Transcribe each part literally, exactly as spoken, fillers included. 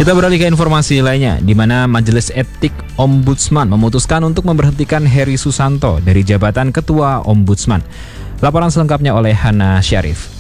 Kita beralih ke informasi lainnya, di mana Majelis Etik Ombudsman memutuskan untuk memberhentikan Heri Susanto dari jabatan Ketua Ombudsman. Laporan selengkapnya oleh Hana Syarif.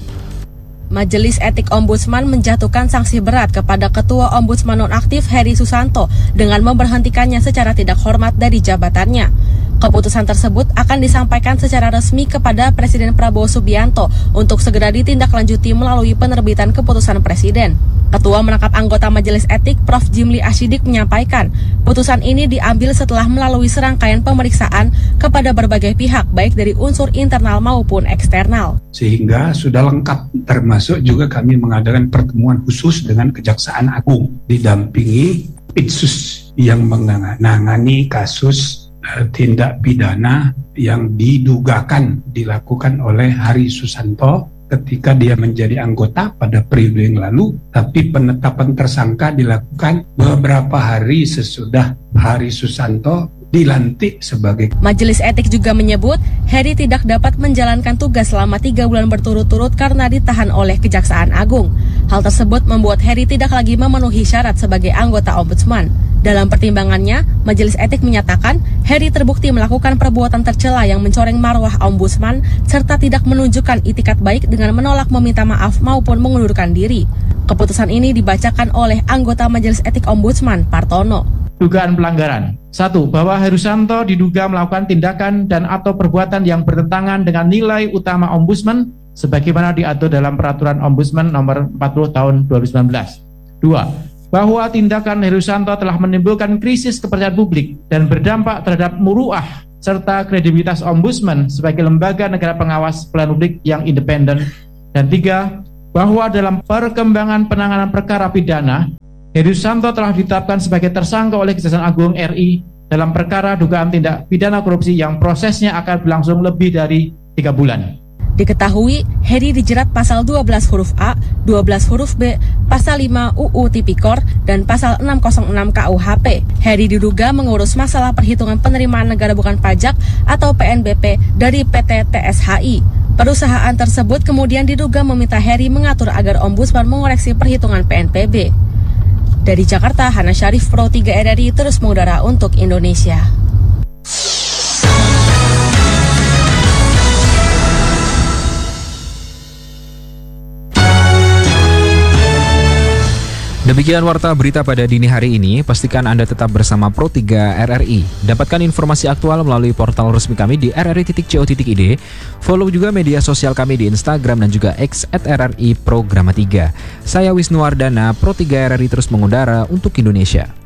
Majelis Etik Ombudsman menjatuhkan sanksi berat kepada Ketua Ombudsman nonaktif Heri Susanto dengan memberhentikannya secara tidak hormat dari jabatannya. Keputusan tersebut akan disampaikan secara resmi kepada Presiden Prabowo Subianto untuk segera ditindaklanjuti melalui penerbitan keputusan Presiden. Ketua merangkap anggota Majelis Etik Profesor Jimli Asyidik menyampaikan, putusan ini diambil setelah melalui serangkaian pemeriksaan kepada berbagai pihak, baik dari unsur internal maupun eksternal. Sehingga sudah lengkap, termasuk juga kami mengadakan pertemuan khusus dengan Kejaksaan Agung, didampingi Itsus yang menangani kasus uh, tindak pidana yang didugakan dilakukan oleh Heri Susanto ketika dia menjadi anggota pada periode yang lalu, tapi penetapan tersangka dilakukan beberapa hari sesudah Heri Susanto dilantik sebagai. Majelis Etik juga menyebut Heri tidak dapat menjalankan tugas selama tiga bulan berturut-turut karena ditahan oleh Kejaksaan Agung. Hal tersebut membuat Heri tidak lagi memenuhi syarat sebagai anggota Ombudsman. Dalam pertimbangannya, Majelis Etik menyatakan Heri terbukti melakukan perbuatan tercela yang mencoreng marwah Ombudsman serta tidak menunjukkan itikat baik dengan menolak meminta maaf maupun mengundurkan diri. Keputusan ini dibacakan oleh anggota Majelis Etik Ombudsman, Partono. Dugaan pelanggaran. Satu, bahwa Heri Susanto diduga melakukan tindakan dan atau perbuatan yang bertentangan dengan nilai utama Ombudsman sebagaimana diatur dalam Peraturan Ombudsman nomor empat puluh tahun dua ribu sembilan belas. Dua, bahwa tindakan Heri Susanto telah menimbulkan krisis kepercayaan publik dan berdampak terhadap muruah serta kredibilitas Ombudsman sebagai lembaga negara pengawas pelayanan publik yang independen. Dan tiga, bahwa dalam perkembangan penanganan perkara pidana, Heri Susanto telah ditetapkan sebagai tersangka oleh Kejaksaan Agung R I dalam perkara dugaan tindak pidana korupsi yang prosesnya akan berlangsung lebih dari tiga bulan. Diketahui, Heri dijerat pasal dua belas huruf A, dua belas huruf B, pasal lima U U Tipikor, dan pasal enam nol enam K U H P. Heri diduga mengurus masalah perhitungan penerimaan negara bukan pajak atau P N B P dari P T T S H I. Perusahaan tersebut kemudian diduga meminta Heri mengatur agar Ombudsman mengoreksi perhitungan P N P B. Dari Jakarta, Hana Syarif, Pro tiga R R I terus mengudara untuk Indonesia. Demikian warta berita pada dini hari ini. Pastikan Anda tetap bersama Pro tiga R R I. Dapatkan informasi aktual melalui portal resmi kami di r r i titik co titik i d. Follow juga media sosial kami di Instagram dan juga X at R R I Programa tiga. Saya Wisnu Wardana, Pro tiga R R I terus mengudara untuk Indonesia.